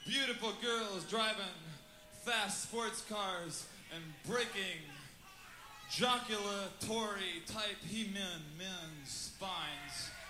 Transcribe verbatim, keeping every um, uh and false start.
beautiful girls driving fast sports cars and breaking joculatory type he-men men's spines